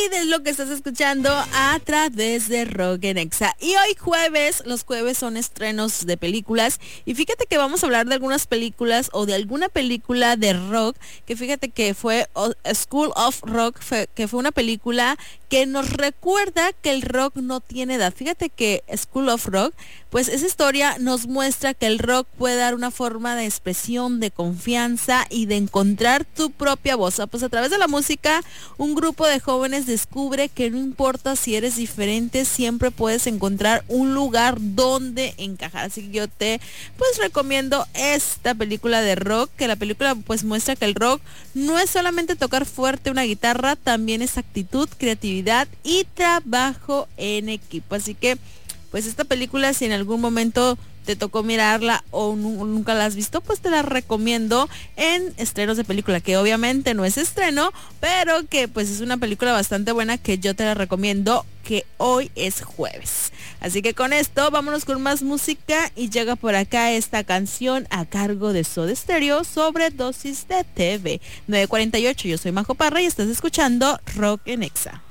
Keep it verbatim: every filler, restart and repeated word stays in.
Y de lo que estás escuchando a través de Rock en Exa. Y hoy jueves, los jueves son estrenos de películas. Y fíjate que vamos a hablar de algunas películas o de alguna película de rock. Que fíjate que fue School of Rock, fue, que fue una película que nos recuerda que el rock no tiene edad. Fíjate que School of Rock, pues esa historia nos muestra que el rock puede dar una forma de expresión, de confianza y de encontrar tu propia voz. Pues a través de la música, un grupo de jóvenes descubre que no importa si eres diferente, siempre puedes encontrar un lugar donde encajar. Así que yo te pues recomiendo esta película de rock, que la película pues muestra que el rock no es solamente tocar fuerte una guitarra, también es actitud, creatividad y trabajo en equipo. Así que pues esta película, si en algún momento te tocó mirarla o nunca la has visto, pues te la recomiendo en estrenos de película, que obviamente no es estreno, pero que pues es una película bastante buena que yo te la recomiendo, que hoy es jueves. Así que con esto vámonos con más música y llega por acá esta canción a cargo de Soda Stereo, Sobredosis de T V. nueve cuarenta y ocho, yo soy Majo Parra y estás escuchando Rock en Exa.